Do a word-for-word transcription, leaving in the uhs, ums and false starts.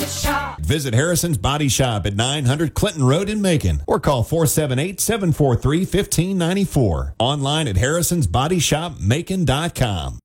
Body Shop. Visit Harrison's Body Shop at nine hundred Clinton Road in Macon or call four seven eight, seven four three, one five nine four. Online at harrisons body shop macon dot com.